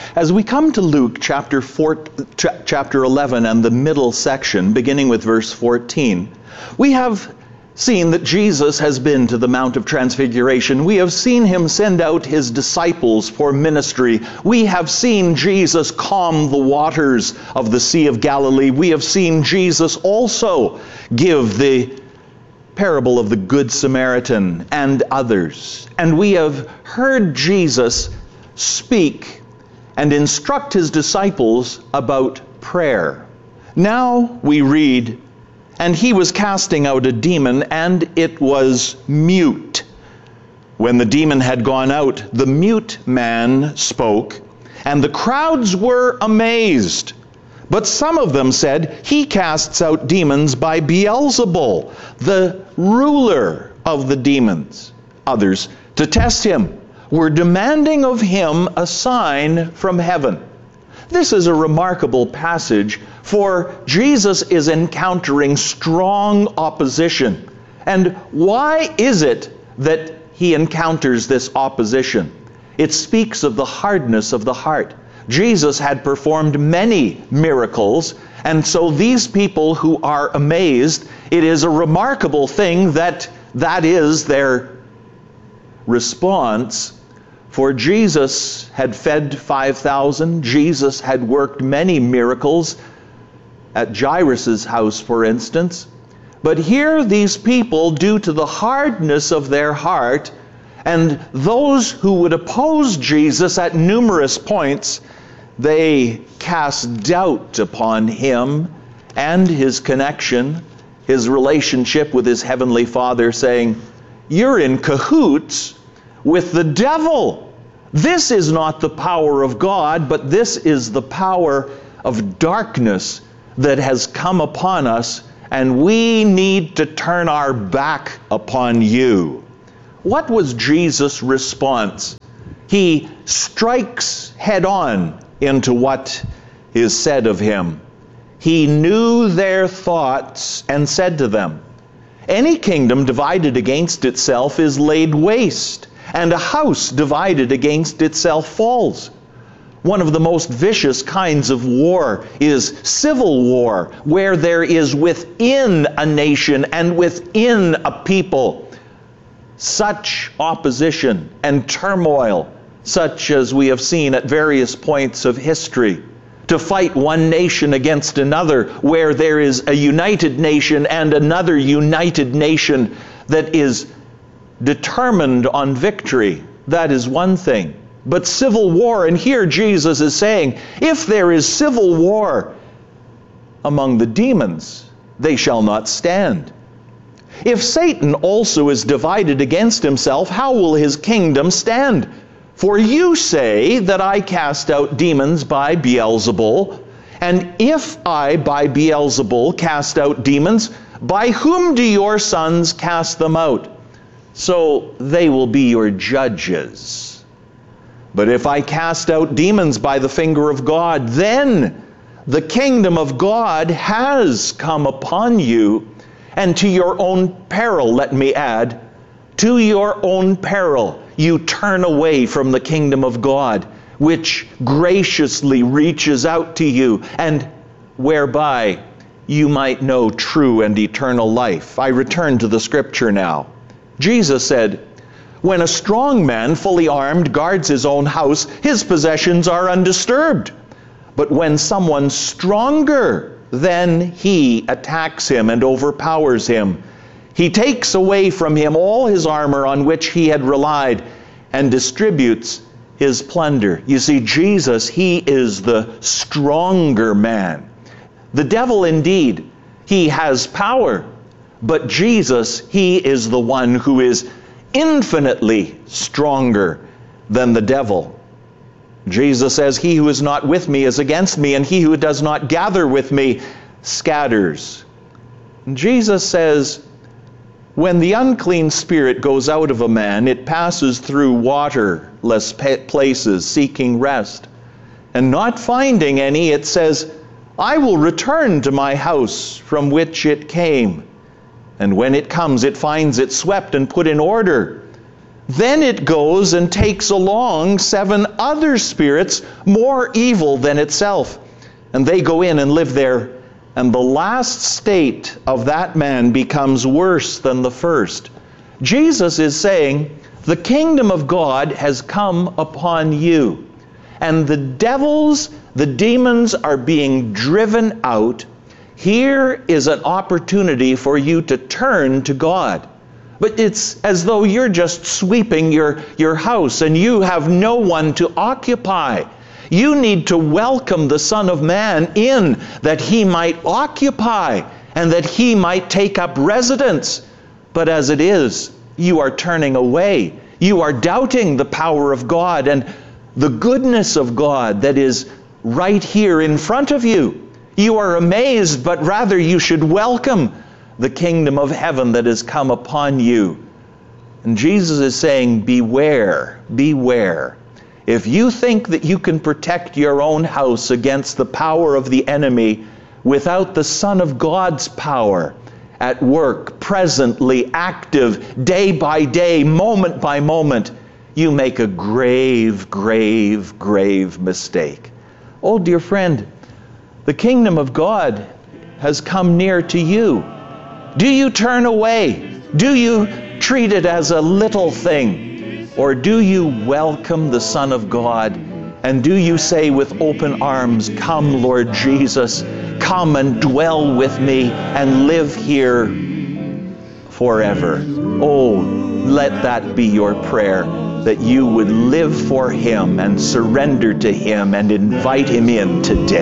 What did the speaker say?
As we come to Luke chapter 11 and the middle section, beginning with verse 14, we have seen that Jesus has been to the Mount of Transfiguration. We have seen him send out his disciples for ministry. We have seen Jesus calm the waters of the Sea of Galilee. We have seen Jesus also give the parable of the Good Samaritan and others. And we have heard Jesus speak and instruct his disciples about prayer. Now we read, "And he was casting out a demon, and it was mute. When the demon had gone out, the mute man spoke, and the crowds were amazed. But some of them said, 'He casts out demons by Beelzebul, the ruler of the demons.' Others, to test him, were demanding of him a sign from heaven." This is a remarkable passage, for Jesus is encountering strong opposition. And why is it that he encounters this opposition? It speaks of the hardness of the heart. Jesus had performed many miracles, and so these people who are amazed, it is a remarkable thing that is their response. For Jesus had fed 5,000. Jesus had worked many miracles at Jairus' house, for instance. But here these people, due to the hardness of their heart, and those who would oppose Jesus at numerous points, they cast doubt upon him and his connection, his relationship with his heavenly Father, saying, "You're in cahoots with the devil. This is not the power of God, but this is the power of darkness that has come upon us, and we need to turn our back upon you." What was Jesus' response? He strikes head on into what is said of him. He knew their thoughts and said to them, "Any kingdom divided against itself is laid waste, and a house divided against itself falls." One of the most vicious kinds of war is civil war, where there is within a nation and within a people such opposition and turmoil, such as we have seen at various points of history. To fight one nation against another, where there is a united nation and another united nation that is determined on victory, that is one thing. But civil war, and here Jesus is saying, if there is civil war among the demons, they shall not stand. If Satan also is divided against himself, how will his kingdom stand? For you say that I cast out demons by Beelzebul, and if I by Beelzebul cast out demons, by whom do your sons cast them out? So they will be your judges. But if I cast out demons by the finger of God, then the kingdom of God has come upon you, and to your own peril, let me add, to your own peril, you turn away from the kingdom of God, which graciously reaches out to you, and whereby you might know true and eternal life. I return to the scripture now. Jesus said, "When a strong man, fully armed, guards his own house, his possessions are undisturbed. But when someone stronger than he attacks him and overpowers him, he takes away from him all his armor on which he had relied and distributes his plunder." You see, Jesus, he is the stronger man. The devil, indeed, he has power, but Jesus, he is the one who is infinitely stronger than the devil. Jesus says, "He who is not with me is against me, and he who does not gather with me scatters." And Jesus says, when the unclean spirit goes out of a man, it passes through waterless places seeking rest. And not finding any, it says, "I will return to my house from which it came." And when it comes, it finds it swept and put in order. Then it goes and takes along 7 other spirits more evil than itself. And they go in and live there. And the last state of that man becomes worse than the first. Jesus is saying, the kingdom of God has come upon you. And the devils, the demons are being driven out. Here is an opportunity for you to turn to God. But it's as though you're just sweeping your house and you have no one to occupy. You need to welcome the Son of Man in, that he might occupy and that he might take up residence. But as it is, you are turning away. You are doubting the power of God and the goodness of God that is right here in front of you. You are amazed, but rather you should welcome the kingdom of heaven that has come upon you. And Jesus is saying, beware, beware. If you think that you can protect your own house against the power of the enemy without the Son of God's power at work, presently, active, day by day, moment by moment, you make a grave, grave, grave mistake. Oh, dear friend, the kingdom of God has come near to you. Do you turn away? Do you treat it as a little thing? Or do you welcome the Son of God? And do you say with open arms, come, Lord Jesus, come and dwell with me and live here forever? Oh, let that be your prayer, that you would live for him and surrender to him and invite him in today.